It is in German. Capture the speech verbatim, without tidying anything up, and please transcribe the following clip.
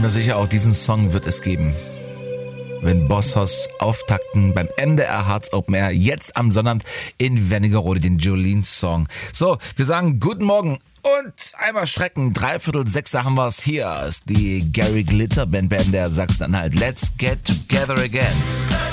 mir sicher, auch diesen Song wird es geben. Wenn Boss-Hoss auftakten beim M D R Harz Open Air, jetzt am Sonnabend in Wernigerode, den Jolene-Song. So, wir sagen guten Morgen und einmal strecken. Dreiviertel sechser haben wir es. Hier ist die Gary Glitter Band bei M D R Sachsen-Anhalt. Let's get together again.